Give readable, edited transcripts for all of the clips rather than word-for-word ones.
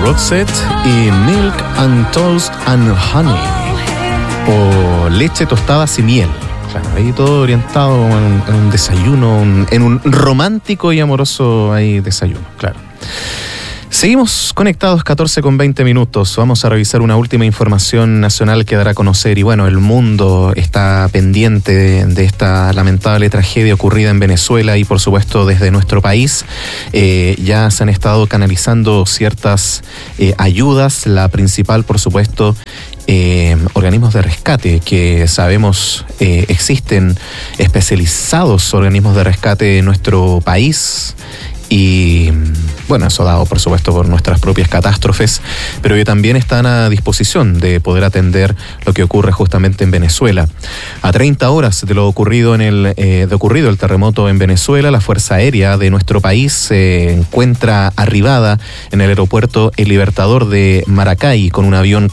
Roxette y Milk and Toast and Honey, o leche, tostadas y miel. Claro, ahí todo orientado en un desayuno, en un romántico y amoroso ahí desayuno, claro. Seguimos conectados, 14:20. Vamos a revisar una última información nacional que dará a conocer. Y bueno, el mundo está pendiente de esta lamentable tragedia ocurrida en Venezuela y por supuesto desde nuestro país. Ya se han estado canalizando ciertas ayudas. La principal, por supuesto, organismos de rescate, que sabemos existen especializados organismos de rescate en nuestro país. Y bueno, eso dado por supuesto por nuestras propias catástrofes, pero que también están a disposición de poder atender lo que ocurre justamente en Venezuela. A 30 horas de lo ocurrido el terremoto en Venezuela, la Fuerza Aérea de nuestro país se encuentra arribada en el aeropuerto El Libertador de Maracay con un avión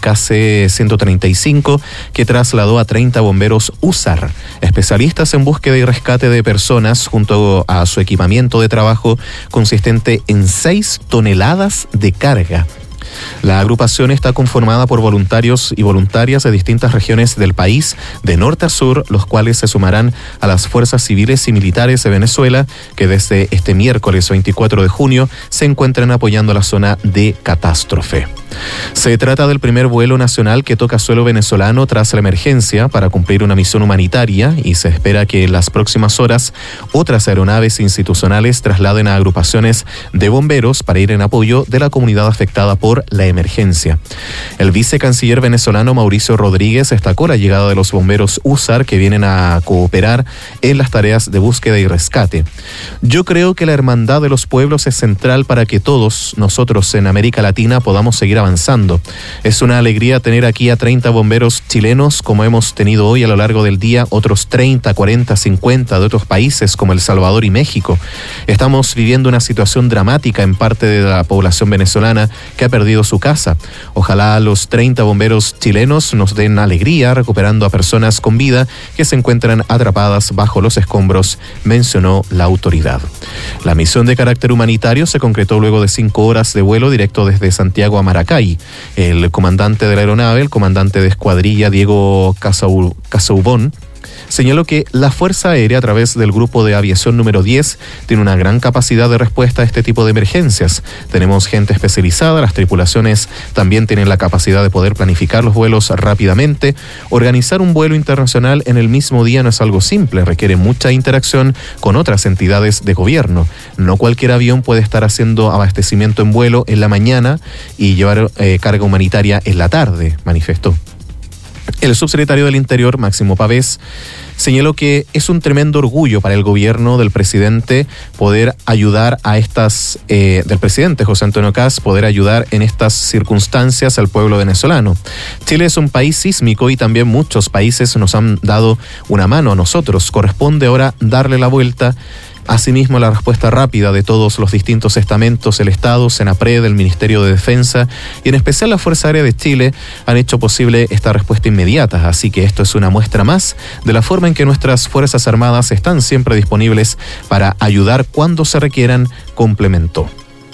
KC-135 que trasladó a 30 bomberos USAR, especialistas en búsqueda y rescate de personas, junto a su equipamiento de trabajo consistente en 6 toneladas de carga. La agrupación está conformada por voluntarios y voluntarias de distintas regiones del país, de norte a sur, los cuales se sumarán a las fuerzas civiles y militares de Venezuela, que desde este miércoles 24 de junio se encuentran apoyando la zona de catástrofe. Se trata del primer vuelo nacional que toca suelo venezolano tras la emergencia para cumplir una misión humanitaria, y se espera que en las próximas horas otras aeronaves institucionales trasladen a agrupaciones de bomberos para ir en apoyo de la comunidad afectada por la emergencia. El vicecanciller venezolano Mauricio Rodríguez destacó la llegada de los bomberos USAR que vienen a cooperar en las tareas de búsqueda y rescate. Yo creo que la hermandad de los pueblos es central para que todos nosotros en América Latina podamos seguir avanzando. Es una alegría tener aquí a 30 bomberos chilenos, como hemos tenido hoy a lo largo del día, otros 30, 40, 50 de otros países como El Salvador y México. Estamos viviendo una situación dramática en parte de la población venezolana que ha perdido su casa. Ojalá los 30 bomberos chilenos nos den alegría recuperando a personas con vida que se encuentran atrapadas bajo los escombros, mencionó la autoridad. La misión de carácter humanitario se concretó luego de 5 horas de vuelo directo desde Santiago a Maracay. El comandante de la aeronave, el comandante de escuadrilla Diego Casaubón, señaló que la Fuerza Aérea, a través del Grupo de Aviación número 10, tiene una gran capacidad de respuesta a este tipo de emergencias. Tenemos gente especializada, las tripulaciones también tienen la capacidad de poder planificar los vuelos rápidamente. Organizar un vuelo internacional en el mismo día no es algo simple, requiere mucha interacción con otras entidades de gobierno. No cualquier avión puede estar haciendo abastecimiento en vuelo en la mañana y llevar carga humanitaria en la tarde, manifestó. El subsecretario del Interior, Máximo Pavés, señaló que es un tremendo orgullo para el gobierno del presidente poder ayudar a del presidente José Antonio Kast, poder ayudar en estas circunstancias al pueblo venezolano. Chile es un país sísmico y también muchos países nos han dado una mano a nosotros. Corresponde ahora darle la vuelta. Asimismo, la respuesta rápida de todos los distintos estamentos, el Estado, Senapred, el Ministerio de Defensa y en especial la Fuerza Aérea de Chile han hecho posible esta respuesta inmediata. Así que esto es una muestra más de la forma en que nuestras Fuerzas Armadas están siempre disponibles para ayudar cuando se requieran, complementó.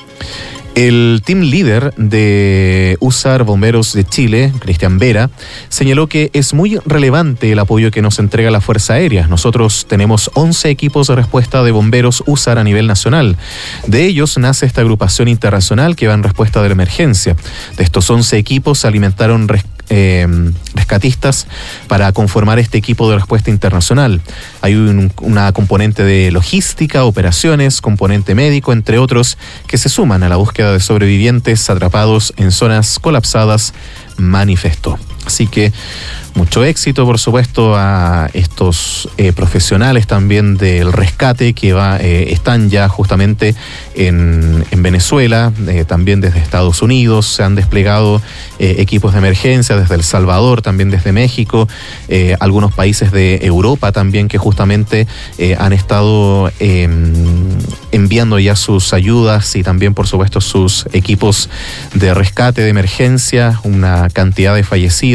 El team líder de USAR Bomberos de Chile, Cristian Vera, señaló que es muy relevante el apoyo que nos entrega la Fuerza Aérea. Nosotros tenemos 11 equipos de respuesta de bomberos USAR a nivel nacional. De ellos nace esta agrupación internacional que va en respuesta de la emergencia. De estos 11 equipos se alimentaron rescatistas para conformar este equipo de respuesta internacional. Hay una componente de logística, operaciones, componente médico, entre otros, que se suman a la búsqueda de sobrevivientes atrapados en zonas colapsadas, manifestó. Así que mucho éxito, por supuesto, a estos profesionales también del rescate que están ya justamente en Venezuela, también desde Estados Unidos. Se han desplegado equipos de emergencia desde El Salvador, también desde México, algunos países de Europa también que justamente han estado enviando ya sus ayudas y también, por supuesto, sus equipos de rescate de emergencia. Una cantidad de fallecidos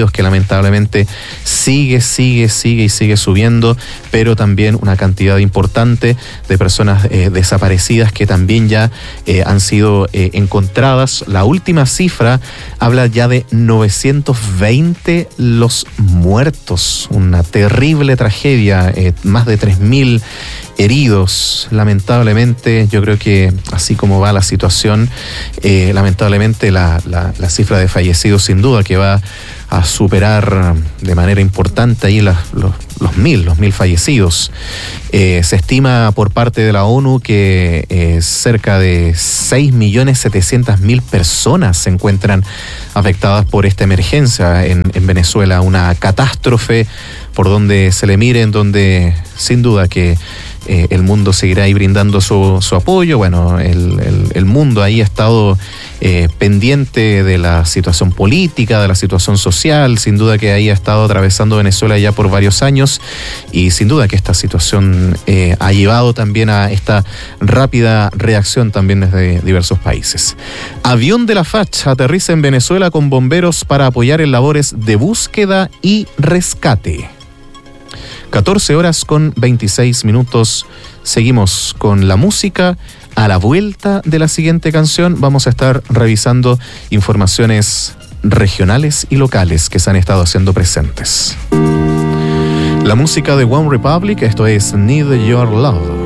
fallecidos, que lamentablemente sigue subiendo, pero también una cantidad importante de personas desaparecidas que también ya han sido encontradas. La última cifra habla ya de 920 los muertos, una terrible tragedia, más de 3.000 heridos. Lamentablemente, yo creo que así como va la situación, lamentablemente la cifra de fallecidos sin duda que va a superar de manera importante ahí los 1.000 fallecidos. Se estima por parte de la ONU que cerca de 6.700.000 personas se encuentran afectadas por esta emergencia en Venezuela, una catástrofe por donde se le mire, en donde sin duda que el mundo seguirá ahí brindando su apoyo. Bueno, el mundo ahí ha estado pendiente de la situación política, de la situación social, sin duda que ahí ha estado atravesando Venezuela ya por varios años, y sin duda que esta situación ha llevado también a esta rápida reacción también desde diversos países. Avión de la FACH aterriza en Venezuela con bomberos para apoyar en labores de búsqueda y rescate. 14:26. Seguimos con la música. A la vuelta de la siguiente canción vamos a estar revisando informaciones regionales y locales que se han estado haciendo presentes. La música de One Republic, esto es Need Your Love.